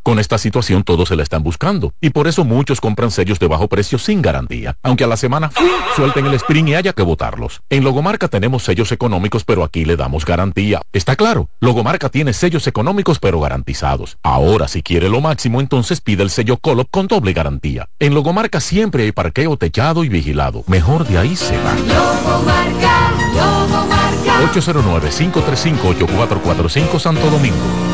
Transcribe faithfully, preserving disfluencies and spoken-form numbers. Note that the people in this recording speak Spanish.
Con esta situación todos se la están buscando y por eso muchos compran sellos de bajo precio sin garantía, aunque a la semana ¡fum!, suelten el sprint y haya que botarlos. En Logomarca tenemos sellos económicos, pero aquí le damos garantía. ¿Está claro? Logomarca tiene sellos económicos pero garantizados. Ahora, si quiere lo máximo, entonces pide el sello Colop con doble garantía. En Logomarca siempre hay parqueo techado y vigilado. Mejor de ahí se va. Logomarca, Logomarca. ocho cero nueve, cinco tres cinco, ocho cuatro cuatro cinco Santo Domingo.